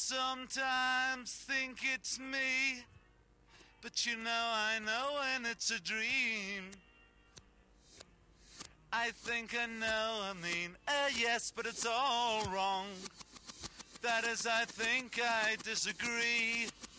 sometimes think it's me, but you know I know when it's a dream. I think I know, I mean, yes, but it's all wrong. That is, I think I disagree.